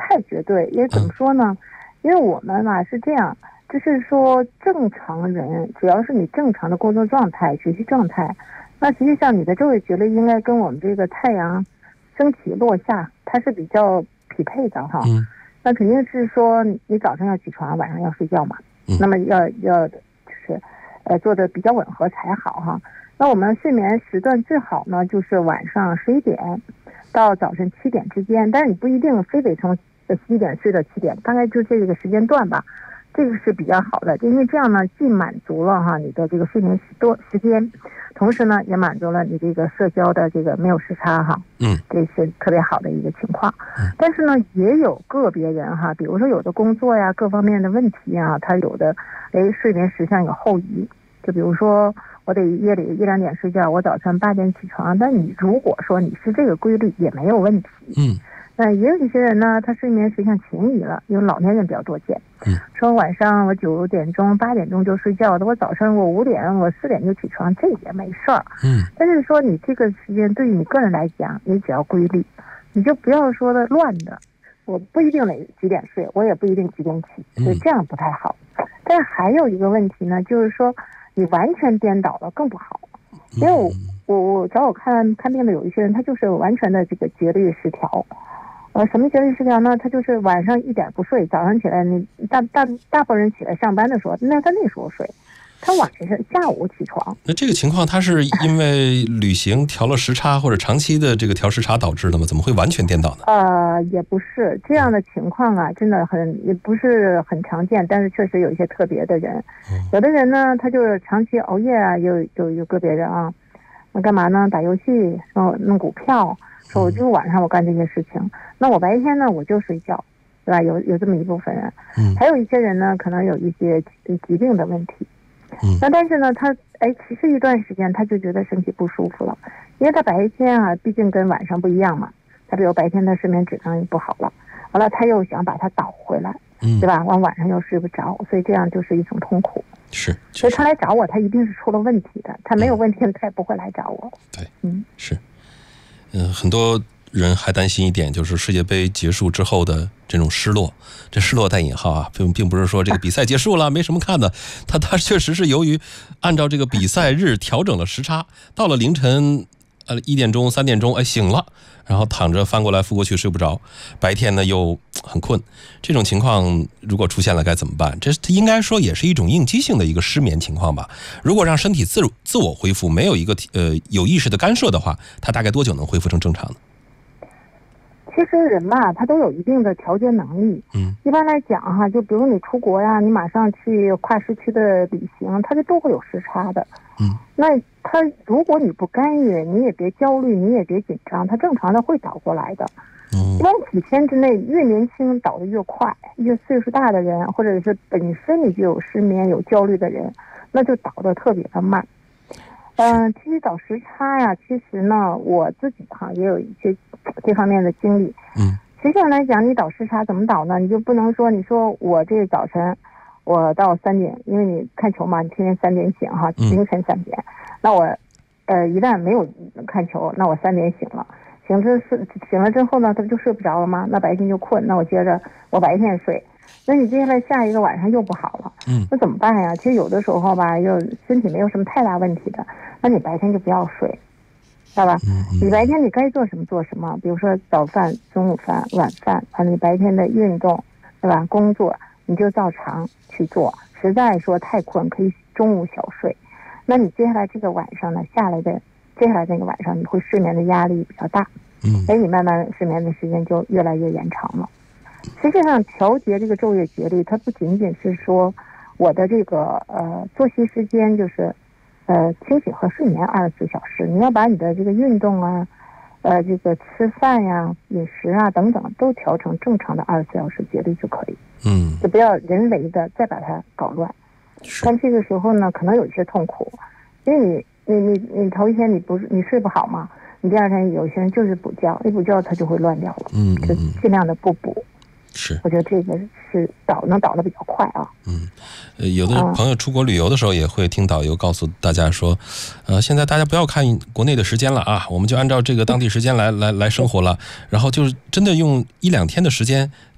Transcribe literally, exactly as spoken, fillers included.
太绝对，因为怎么说呢？嗯、因为我们嘛是这样，就是说正常人，只要是你正常的工作状态、学习状态，那实际上你的昼夜节律应该跟我们这个太阳升起落下，它是比较匹配的哈。嗯、那肯定是说你早上要起床，晚上要睡觉嘛。嗯、那么要要就是呃做的比较吻合才好哈。那我们睡眠时段最好呢，就是晚上十一点到早晨七点之间，但是你不一定非得从十一点睡到七点，大概就这个时间段吧，这个是比较好的，因为这样呢，既满足了哈你的这个睡眠时多时间，同时呢也满足了你这个社交的这个没有时差哈，嗯，这是特别好的一个情况。但是呢，也有个别人哈，比如说有的工作呀各方面的问题啊，他有的哎睡眠时相有后移，就比如说。我得夜里一两点睡觉，我早晨八点起床。但你如果说你是这个规律也没有问题。嗯，那也有一些人呢，他睡眠实际上前移了，因为老年人比较多见。嗯，说晚上我九点钟、八点钟就睡觉的，我早上我五点、我四点就起床，这也没事儿。嗯，但是说你这个时间对于你个人来讲，你只要规律，你就不要说的乱的。我不一定哪几点睡，我也不一定几点起，所以这样不太好。嗯、但是还有一个问题呢，就是说。你完全颠倒了更不好，因为我我我找我看看病的有一些人，他就是完全的这个节律失调。呃，什么节律失调呢？他就是晚上一点不睡，早上起来你大大大部分人起来上班的时候，那他那时候睡，他晚上下午起床。 那这个情况，他是因为旅行调了时差或者长期的这个调时差导致的吗？怎么会完全颠倒呢？ 呃，也不是这样的情况啊，真的很也不是很常见，但是确实有一些特别的人。嗯、有的人呢，他就是长期熬夜啊，有有有个别人啊，那干嘛呢？打游戏，说弄股票，说我就晚上我干这些事情，嗯、那我白天呢我就睡觉，对吧？有有这么一部分人。嗯，还有一些人呢，可能有一些疾病的问题。嗯，那但是呢，他哎，其实一段时间他就觉得身体不舒服了，因为他白天啊，毕竟跟晚上不一样嘛。他比如白天的睡眠质量也不好了，完了他又想把它倒回来，嗯，对吧？完晚上又睡不着，所以这样就是一种痛苦。 是， 所以他来找我，他一定是出了问题的。他没有问题，他也不会来找我。 对，嗯，是，嗯、呃，很多人还担心一点，就是世界杯结束之后的这种失落，这失落带引号啊，并并不是说这个比赛结束了没什么看的，他他确实是由于按照这个比赛日调整了时差，到了凌晨呃一点钟、三点钟，哎醒了，然后躺着翻过来覆过去睡不着，白天呢又很困，这种情况如果出现了该怎么办？这应该说也是一种应激性的一个失眠情况吧。如果让身体自自我恢复，没有一个呃有意识的干涉的话，它大概多久能恢复成正常呢？ 其实人嘛，他都有一定的调节能力。嗯，一般来讲哈，就比如你出国呀，你马上去跨时区的旅行，它这都会有时差的。嗯，那他如果你不干预，你也别焦虑，你也别紧张，他正常的会倒过来的。嗯，一般几天之内，越年轻倒得越快，越岁数大的人，或者是本身你就有失眠、有焦虑的人，那就倒得特别的慢。嗯、呃，其实倒时差呀，其实呢，我自己哈也有一些这方面的经历。嗯，实际上来讲，你倒时差怎么倒呢？你就不能说你说我这早晨我到三点，因为你看球嘛，你天天三点醒哈，凌晨三点，嗯、那我呃一旦没有看球，那我三点醒了，醒之是醒了之后呢，他不就睡不着了吗？那白天就困，那我接着我白天睡。那你接下来下一个晚上又不好了，嗯，那怎么办呀？其实有的时候吧，又身体没有什么太大问题的，那你白天就不要睡，知道吧？嗯嗯、你白天你该做什么做什么，比如说早饭、中午饭、晚饭，还有你白天的运动，对吧？工作你就照常去做，实在说太困可以中午小睡。那你接下来这个晚上呢，下来的接下来这个晚上你会睡眠的压力比较大，嗯，所以你慢慢睡眠的时间就越来越延长了。实际上调节这个昼夜节律，它不仅仅是说我的这个呃作息时间就是呃清醒和睡眠二十四小时，你要把你的这个运动啊呃这个吃饭呀、饮食啊等等都调成正常的二十四小时节律就可以，嗯，就不要人为的再把它搞乱。但这个时候呢，可能有一些痛苦，因为你你你你头一天你不是你睡不好嘛，你第二天有些人就是补觉，一补觉它就会乱掉了，嗯，就尽量的不补。是，我觉得这个是导能导得比较快啊。 嗯，呃，有的朋友出国旅游的时候也会听导游告诉大家说，呃，现在大家不要看国内的时间了啊，我们就按照这个当地时间来来来生活了，然后就是真的用一两天的时间